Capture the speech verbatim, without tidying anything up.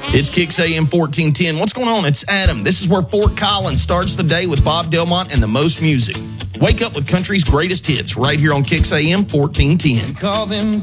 It's Kicks A M fourteen ten. What's going on? It's Adam. This is where Fort Collins starts the day with Bob Delmont and the most music. Wake up with country's greatest hits right here on Kicks A M fourteen ten. Call them